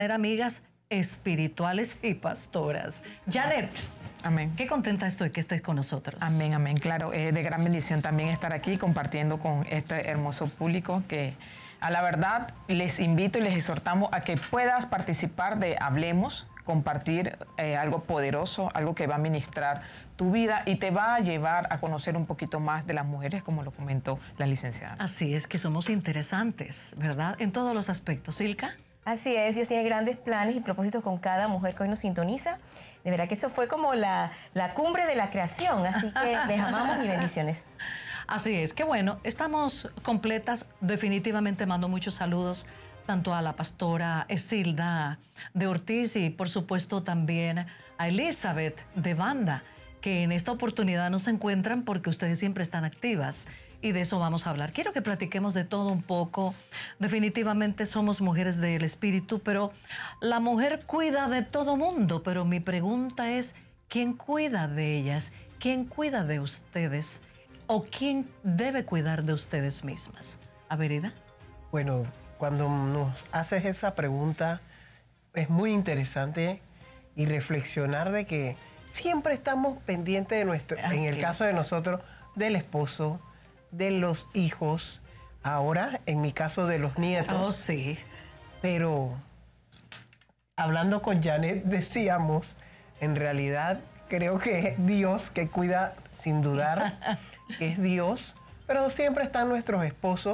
amigas espirituales y pastoras. Janet. Amén. Qué contenta estoy que estés con nosotros. Amén, amén. Claro, es de gran bendición también estar aquí compartiendo con este hermoso público que a la verdad les invito y les exhortamos a que puedas participar de Hablemos, compartir algo poderoso, algo que va a ministrar tu vida y te va a llevar a conocer un poquito más de las mujeres, como lo comentó la licenciada. Así es, que somos interesantes, ¿verdad? En todos los aspectos. ¿Silka? Así es, Dios tiene grandes planes y propósitos con cada mujer que hoy nos sintoniza. De verdad que eso fue como la cumbre de la creación, así que les amamos y bendiciones. Así es, qué bueno, estamos completas. Definitivamente mando muchos saludos tanto a la pastora Esilda de Ortiz y por supuesto también a Elizabeth de Banda, que en esta oportunidad no se encuentran porque ustedes siempre están activas y de eso vamos a hablar. Quiero que platiquemos de todo un poco. Definitivamente somos mujeres del espíritu, pero la mujer cuida de todo mundo, pero mi pregunta es, ¿quién cuida de ellas? ¿Quién cuida de ustedes? ¿O quién debe cuidar de ustedes mismas? Averida. Bueno, cuando nos haces esa pregunta es muy interesante y reflexionar de que siempre estamos pendientes de nuestro, en el caso de nosotros, del esposo, de los hijos, ahora en mi caso de los nietos. Oh, sí. Pero hablando con Janet decíamos, en realidad creo que es Dios que cuida sin dudar, que es Dios, pero siempre están nuestros esposos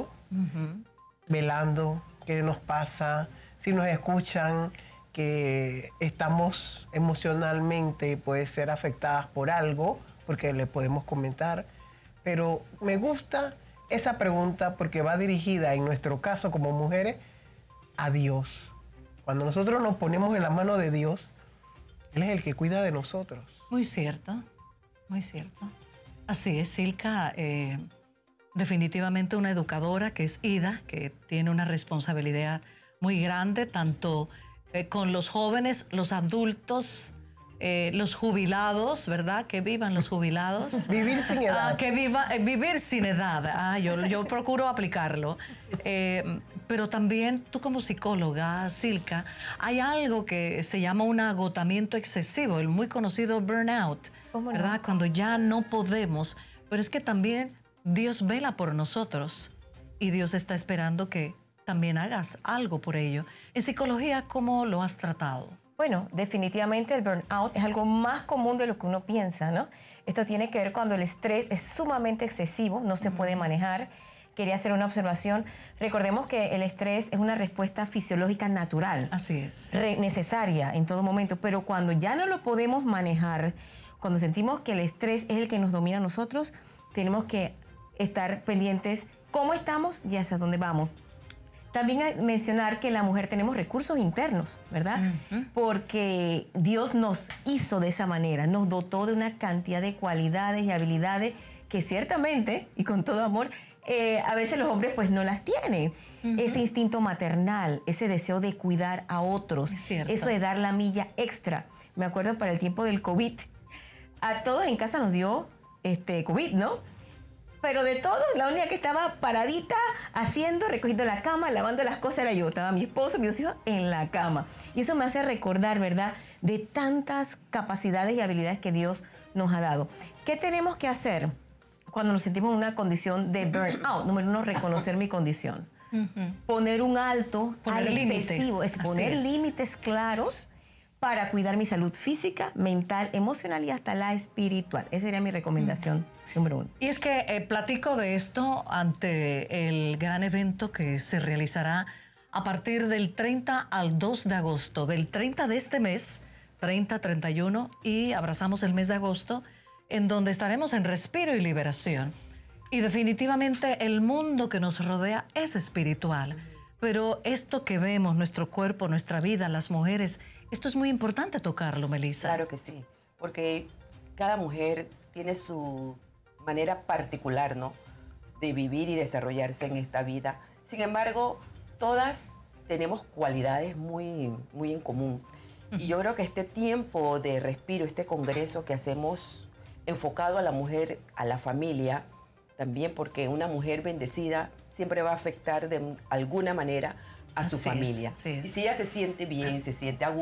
velando qué nos pasa, si nos escuchan, que estamos emocionalmente, puede ser afectadas por algo, porque le podemos comentar. Pero me gusta esa pregunta porque va dirigida, en nuestro caso como mujeres, a Dios. Cuando nosotros nos ponemos en la mano de Dios, Él es el que cuida de nosotros. Muy cierto, muy cierto. Así es, Silka, definitivamente una educadora que es Ida, que tiene una responsabilidad muy grande, tanto con los jóvenes, los adultos, los jubilados, ¿verdad? Que vivan los jubilados. Vivir sin edad. Vivir sin edad. Yo procuro aplicarlo. Pero también tú como psicóloga, Silka, hay algo que se llama un agotamiento excesivo, el muy conocido burnout, ¿verdad? No? Cuando ya no podemos. Pero es que también Dios vela por nosotros y Dios está esperando que también hagas algo por ello. En psicología, ¿cómo lo has tratado? Bueno, definitivamente el burnout es algo más común de lo que uno piensa, ¿no? Esto tiene que ver cuando el estrés es sumamente excesivo, no se puede manejar. Quería hacer una observación. Recordemos que el estrés es una respuesta fisiológica natural. Así es. Necesaria en todo momento, pero cuando ya no lo podemos manejar, cuando sentimos que el estrés es el que nos domina a nosotros, tenemos que estar pendientes cómo estamos y hacia dónde vamos. También hay mencionar que la mujer tenemos recursos internos, ¿verdad? Porque Dios nos hizo de esa manera, nos dotó de una cantidad de cualidades y habilidades que ciertamente, y con todo amor, a veces los hombres pues no las tienen. Ese instinto maternal, ese deseo de cuidar a otros, eso de dar la milla extra. Me acuerdo para el tiempo del COVID, a todos en casa nos dio COVID, ¿no? Pero de todo, la única que estaba paradita, recogiendo la cama, lavando las cosas era yo. Estaba mi esposo, mis dos hijos en la cama. Y eso me hace recordar, ¿verdad?, de tantas capacidades y habilidades que Dios nos ha dado. ¿Qué tenemos que hacer cuando nos sentimos en una condición de burnout? Número uno, reconocer mi condición. Poner un alto al excesivo. Poner límites claros para cuidar mi salud física, mental, emocional y hasta la espiritual. Esa sería mi recomendación número uno. Y es que platico de esto ante el gran evento que se realizará a partir del 30 al 2 de agosto. Del 30 de este mes, 30, 31, y abrazamos el mes de agosto, en donde estaremos en respiro y liberación. Y definitivamente el mundo que nos rodea es espiritual. Pero esto que vemos, nuestro cuerpo, nuestra vida, las mujeres, esto es muy importante tocarlo, Melissa. Claro que sí, porque cada mujer tiene su manera particular, ¿no?, de vivir y desarrollarse en esta vida. Sin embargo, todas tenemos cualidades muy en común. Y yo creo que este tiempo de respiro, este congreso que hacemos enfocado a la mujer, a la familia, también porque una mujer bendecida siempre va a afectar de alguna manera a su Así es, familia. así es. Y si ella se siente bien, se siente a gusto,